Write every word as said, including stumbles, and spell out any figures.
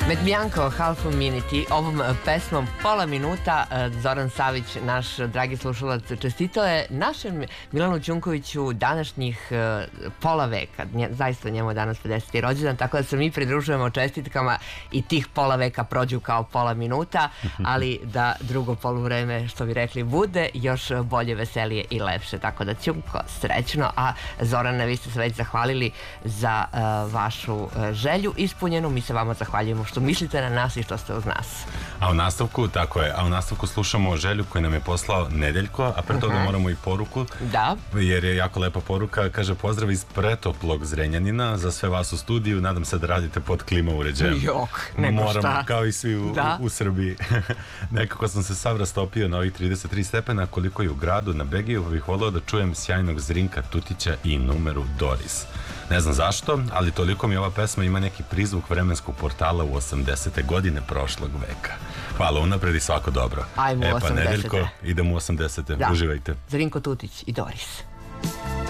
Med Bianco Half a Minute, ovom pesmom pola minuta, Zoran Savić, naš dragi slušalac, čestito je našem Milanu Ćunkoviću današnjih pola veka. Zaista njemu je danas pedeseti rođendan, tako da se mi pridružujemo čestitkama i tih pola veka prođu kao pola minuta, ali da drugo poluvreme, što bi rekli, bude još bolje, veselije i lepše. Tako da, Ćunko, srećno, a Zorane, vi ste se već zahvalili za uh, vašu uh, želju ispunjenu. Mi se vama zahvaljujemo što mislite na nas i što ste uz nas. A u nastavku, tako je, a u nastavku slušamo želju koju nam je poslao Nedeljko, a pre toga uh-huh. moramo i poruku. Da. Jer je jako lepa poruka, kaže: pozdrav iz pretoplog Zrenjanina za sve vas u studiju, nadam se da radite pod klima uređajem. Jok, nego Moramo, šta. kao i svi u, u, u Srbiji. Nekako sam se sav rastopio na ovih trideset tri stepena, koliko je u gradu. Na Begiju bih volio da čujem sjajnog Zrinka Tutića i numeru Doris. Ne znam zašto, ali toliko mi ova pesma ima neki prizvuk vremenskog portala u osamdesete godine prošlog veka. Hvala unapred i svako dobro. Ajmo u E pa osamdesete. Nedeljko, idemo u osamdesete. Da. Uživajte. Zrinko Tutić i Doris.